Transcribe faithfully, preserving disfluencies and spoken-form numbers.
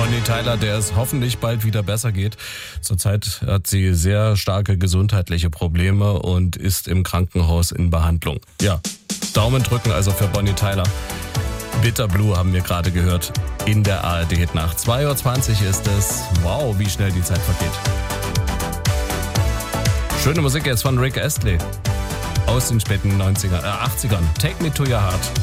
Bonnie Tyler, der es hoffentlich bald wieder besser geht. Zurzeit hat sie sehr starke gesundheitliche Probleme und ist im Krankenhaus in Behandlung. Ja, Daumen drücken also für Bonnie Tyler. Bitter Blue haben wir gerade gehört in der A R D-Hit-Nacht. zwei Uhr zwanzig ist es. Wow, wie schnell die Zeit vergeht. Schöne Musik jetzt von Rick Astley aus den späten neunzigern, äh achtzigern. Take Me to Your Heart.